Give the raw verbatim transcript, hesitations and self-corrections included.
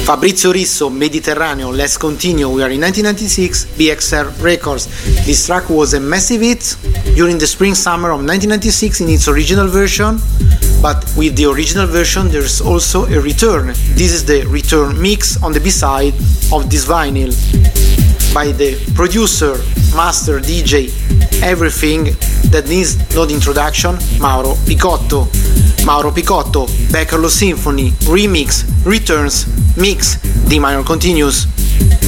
Fabrizio Risso, Mediterraneo, Let's Continue. We are in nineteen ninety-six, B X R Records. This track was a massive hit during the spring summer of nineteen ninety-six in its original version, but with the original version there's also a return. This is the return mix on the B-side of this vinyl by the producer, master, D J, everything that needs no introduction, Mauro Picotto. Mauro Picotto, Beckerlo Symphony, Remix, Returns, Mix, D minor continues.